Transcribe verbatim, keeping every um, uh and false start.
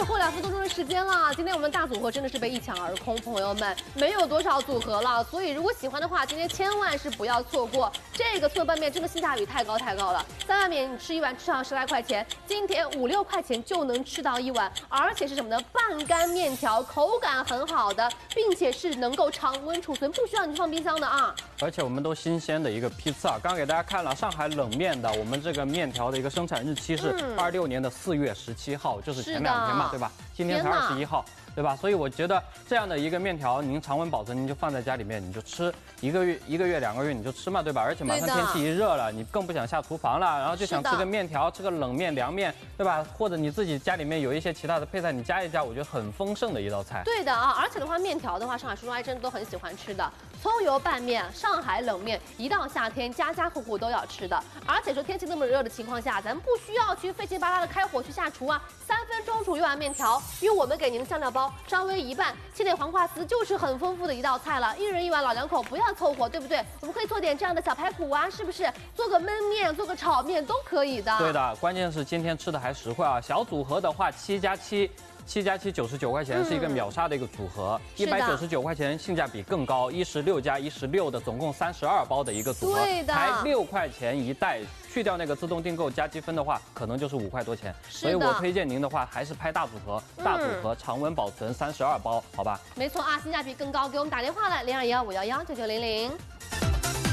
后两分多钟的时间了，今天我们大组合真的是被一抢而空，朋友们没有多少组合了，所以如果喜欢的话，今天千万是不要错过。这个脆拌面真的性价比太高太高了，在外面你吃一碗至少十来块钱，今天五六块钱就能吃到一碗，而且是什么呢？半干面条，口感很好的，并且是能够常温储存，不需要你去放冰箱的啊。 而且我们都新鲜的一个批次啊，刚给大家看了上海冷面的，我们这个面条的一个生产日期是二六年的四月十七号，就是前两天嘛，对吧？今天才二十一号。对吧？所以我觉得这样的一个面条，您常温保存，您就放在家里面，你就吃一个月、一个月、两个月你就吃嘛，对吧？而且马上天气一热了，你更不想下厨房了，然后就想吃个面条，吃个冷面、凉面，对吧？或者你自己家里面有一些其他的配菜，你加一加，我觉得很丰盛的一道菜。 对的啊，而且的话，面条的话，上海叔叔阿姨真的都很喜欢吃的。葱油拌面、上海冷面，一到夏天家家户户都要吃的。而且说天气那么热的情况下，咱们不需要去费劲巴拉的开火去下厨啊，三分钟煮一碗面条，用我们给您的酱料包稍微一拌，切点黄瓜丝，就是很丰富的一道菜了。一人一碗，老两口不要凑合，对不对？我们可以做点这样的小排骨啊，是不是？做个焖面，做个炒面都可以的。 对的，关键是今天吃的还实惠啊，小组合的话七加七。七加七九十九块钱是一个秒杀的一个组合，一百九十九块钱性价比更高，一十六加一十六的总共三十二包的一个组合，才六块钱一袋，去掉那个自动订购加积分的话，可能就是五块多钱。所以我推荐您的话还是拍大组合，大组合常温保存三十二包，好吧？ 没错啊，性价比更高，给我们打电话来零二幺五幺幺九九零零。